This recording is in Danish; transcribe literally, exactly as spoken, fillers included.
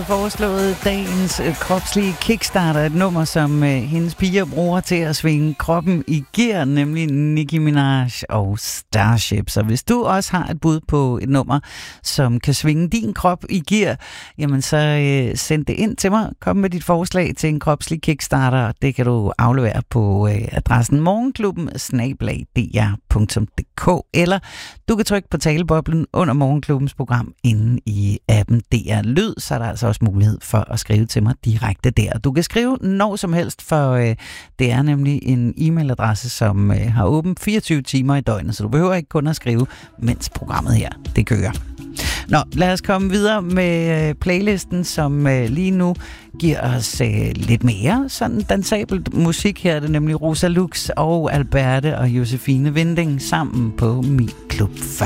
fået foreslået dagens øh, kropslige kickstarter, et nummer, som øh, hendes piger bruger til at svinge kroppen i gear, nemlig Nicki Minaj og Starship. Så hvis du også har et bud på et nummer, som kan svinge din krop i gear, jamen så øh, send det ind til mig. Kom med dit forslag til en kropslig kickstarter. Det kan du aflevere på øh, adressen morgenklubben snabel-a d r punktum d k, eller du kan trykke på taleboblen under Morgenklubbens program inde i appen D R Lyd, så er der altså også mulighed for at skrive til mig direkte der. Du kan skrive når som helst, for øh, det er nemlig en e-mailadresse, som øh, har åbent fireogtyve timer i døgnet, så du behøver ikke kun at skrive, mens programmet her, det kører. Nå, lad os komme videre med øh, playlisten, som øh, lige nu giver os øh, lidt mere sådan dansabelt musik her. Det er nemlig Rosa Lux og Alberte og Josefine Winding sammen på Min Klub.